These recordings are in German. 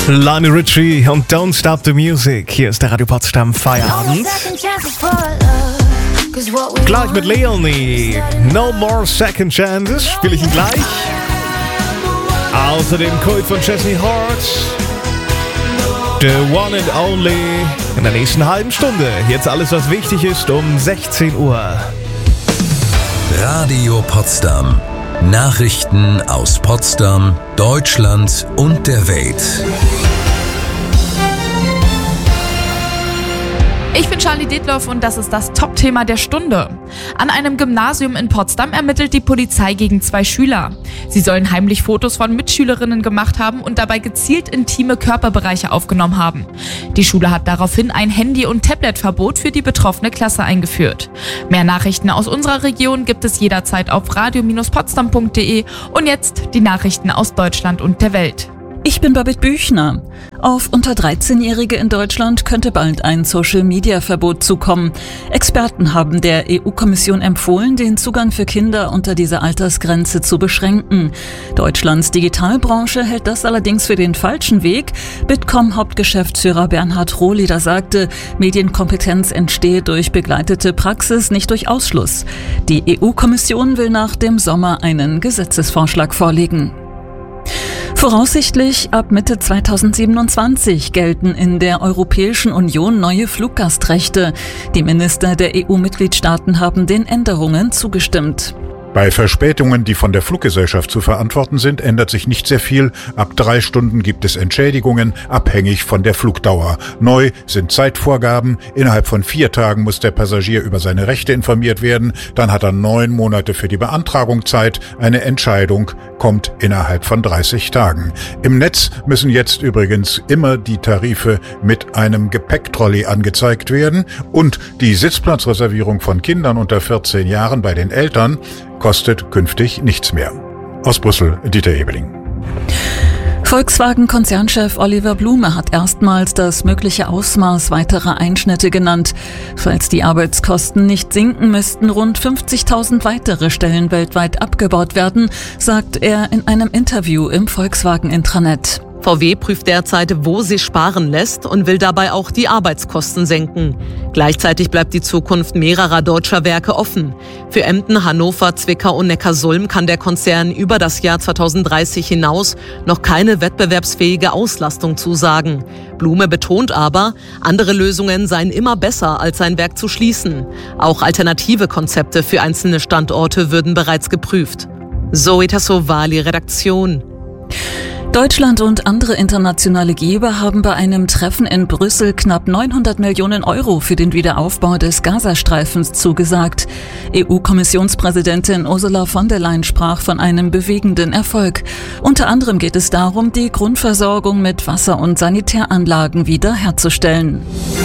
Lionel Richie und Don't Stop the Music. Hier ist der Radio Potsdam Feierabend. Gleich mit Leonie. No More Second Chances. Spiele ich ihn gleich. Außerdem Kult von Chesney Hart. The One and Only. In der nächsten halben Stunde. Jetzt alles, was wichtig ist, um 16 Uhr. Radio Potsdam. Nachrichten aus Potsdam, Deutschland und der Welt. Ich bin Charlie Detloff und das ist das Top-Thema der Stunde. An einem Gymnasium in Potsdam ermittelt die Polizei gegen 2 Schüler. Sie sollen heimlich Fotos von Mitschülerinnen gemacht haben und dabei gezielt intime Körperbereiche aufgenommen haben. Die Schule hat daraufhin ein Handy- und Tabletverbot für die betroffene Klasse eingeführt. Mehr Nachrichten aus unserer Region gibt es jederzeit auf radio-potsdam.de und jetzt die Nachrichten aus Deutschland und der Welt. Ich bin Babette Büchner. Auf unter 13-Jährige in Deutschland könnte bald ein Social-Media-Verbot zukommen. Experten haben der EU-Kommission empfohlen, den Zugang für Kinder unter dieser Altersgrenze zu beschränken. Deutschlands Digitalbranche hält das allerdings für den falschen Weg. Bitkom-Hauptgeschäftsführer Bernhard Rohleder sagte, Medienkompetenz entstehe durch begleitete Praxis, nicht durch Ausschluss. Die EU-Kommission will nach dem Sommer einen Gesetzesvorschlag vorlegen. Voraussichtlich ab Mitte 2027 gelten in der Europäischen Union neue Fluggastrechte. Die Minister der EU-Mitgliedstaaten haben den Änderungen zugestimmt. Bei Verspätungen, die von der Fluggesellschaft zu verantworten sind, ändert sich nicht sehr viel. Ab 3 Stunden gibt es Entschädigungen, abhängig von der Flugdauer. Neu sind Zeitvorgaben. Innerhalb von 4 Tagen muss der Passagier über seine Rechte informiert werden. Dann hat er 9 Monate für die Beantragung Zeit. Eine Entscheidung kommt innerhalb von 30 Tagen. Im Netz müssen jetzt übrigens immer die Tarife mit einem Gepäcktrolley angezeigt werden. Und die Sitzplatzreservierung von Kindern unter 14 Jahren bei den Eltern kostet künftig nichts mehr. Aus Brüssel, Dieter Ebeling. Volkswagen-Konzernchef Oliver Blume hat erstmals das mögliche Ausmaß weiterer Einschnitte genannt. Falls die Arbeitskosten nicht sinken, müssten rund 50.000 weitere Stellen weltweit abgebaut werden, sagt er in einem Interview im Volkswagen-Intranet. VW prüft derzeit, wo sich sparen lässt und will dabei auch die Arbeitskosten senken. Gleichzeitig bleibt die Zukunft mehrerer deutscher Werke offen. Für Emden, Hannover, Zwickau und Neckarsulm kann der Konzern über das Jahr 2030 hinaus noch keine wettbewerbsfähige Auslastung zusagen. Blume betont aber, andere Lösungen seien immer besser, als sein Werk zu schließen. Auch alternative Konzepte für einzelne Standorte würden bereits geprüft. Zoe Tassovali, Redaktion. Deutschland und andere internationale Geber haben bei einem Treffen in Brüssel knapp 900 Millionen Euro für den Wiederaufbau des Gazastreifens zugesagt. EU-Kommissionspräsidentin Ursula von der Leyen sprach von einem bewegenden Erfolg. Unter anderem geht es darum, die Grundversorgung mit Wasser- und Sanitäranlagen wiederherzustellen.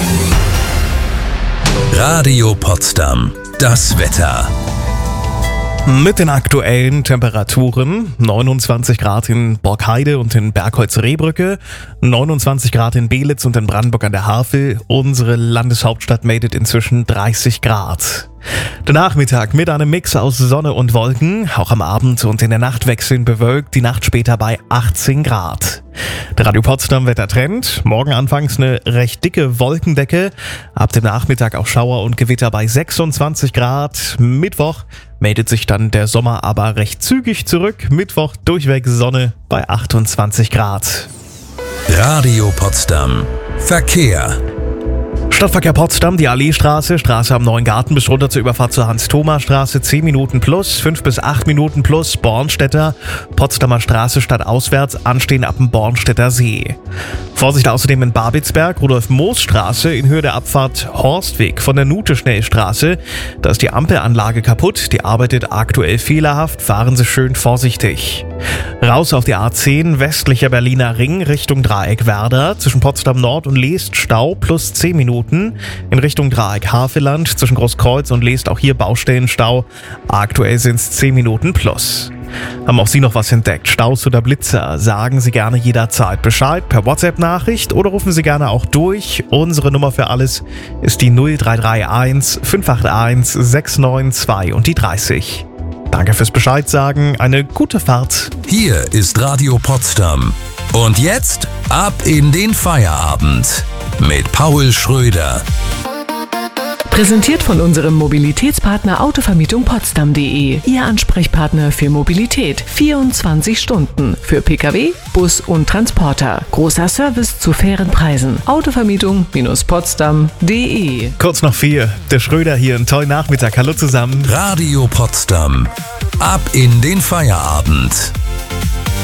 Radio Potsdam. Das Wetter. Mit den aktuellen Temperaturen 29 Grad in Borkheide und in Bergholz-Rehbrücke, 29 Grad in Belitz und in Brandenburg an der Havel. Unsere Landeshauptstadt meldet inzwischen 30 Grad. Der Nachmittag mit einem Mix aus Sonne und Wolken, auch am Abend und in der Nacht wechselnd bewölkt, die Nacht später bei 18 Grad. Der Radio Potsdam Wettertrend, morgen anfangs eine recht dicke Wolkendecke, ab dem Nachmittag auch Schauer und Gewitter bei 26 Grad. Mittwoch meldet sich dann der Sommer aber recht zügig zurück, Mittwoch durchweg Sonne bei 28 Grad. Radio Potsdam. Verkehr. Stadtverkehr Potsdam, die Alleestraße, Straße am Neuen Garten bis runter zur Überfahrt zur Hans-Thoma-Straße 10 Minuten plus, 5 bis 8 Minuten plus, Bornstädter, Potsdamer Straße stadtauswärts, anstehen ab dem Bornstädter See. Vorsicht außerdem in Babelsberg, Rudolf-Moos-Straße in Höhe der Abfahrt Horstweg von der Nute-Schnellstraße. Da ist die Ampelanlage kaputt, die arbeitet aktuell fehlerhaft, fahren Sie schön vorsichtig. Raus auf die A10, westlicher Berliner Ring Richtung Dreieck Werder, zwischen Potsdam Nord und Leest Stau plus 10 Minuten. In Richtung Dreieck Havelland, zwischen Großkreuz und Leest auch hier Baustellenstau. Aktuell sind es 10 Minuten plus. Haben auch Sie noch was entdeckt? Staus oder Blitzer? Sagen Sie gerne jederzeit Bescheid per WhatsApp-Nachricht oder rufen Sie gerne auch durch. Unsere Nummer für alles ist die 0331 581 692 und die 30. Danke fürs Bescheid sagen, eine gute Fahrt. Hier ist Radio Potsdam. Und jetzt ab in den Feierabend mit Paul Schröder. Präsentiert von unserem Mobilitätspartner Autovermietung Potsdam.de. Ihr Ansprechpartner für Mobilität. 24 Stunden. Für Pkw, Bus und Transporter. Großer Service zu fairen Preisen. Autovermietung-Potsdam.de. Kurz nach 4. Der Schröder hier. Einen tollen Nachmittag. Hallo zusammen. Radio Potsdam. Ab in den Feierabend.